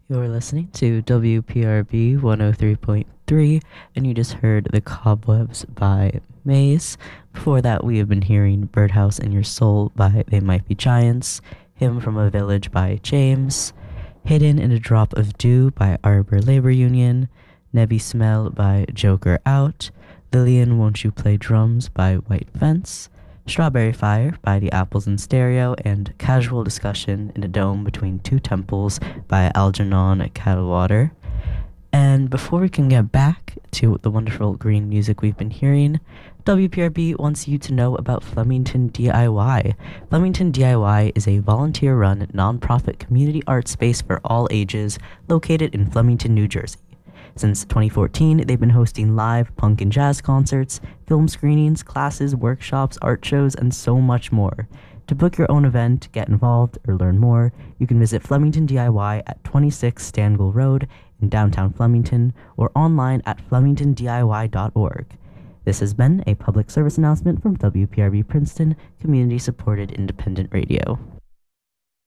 You're listening to WPRB 103.3, and you just heard The Cobwebs by Maze. Before that, we have been hearing Birdhouse in Your Soul by They Might Be Giants, Hymn from a Village by James, Hidden in a Drop of Dew by Arbor Labor Union, Nebby Smell by Joker Out, Lillian Won't You Play Drums by White Fence, Strawberry Fire by the Apples in Stereo, and Casual Discussion in a Dome Between Two Temples by Algernon Cadwallader. And before we can get back to the wonderful green music we've been hearing, WPRB wants you to know about Flemington DIY. Flemington DIY is a volunteer-run, nonprofit community art space for all ages located in Flemington, New Jersey. Since 2014, they've been hosting live punk and jazz concerts, film screenings, classes, workshops, art shows, and so much more. To book your own event, get involved, or learn more, you can visit Flemington DIY at 26 Stangle Road in downtown Flemington or online at flemingtondiy.org. This has been a public service announcement from WPRB Princeton, community-supported independent radio.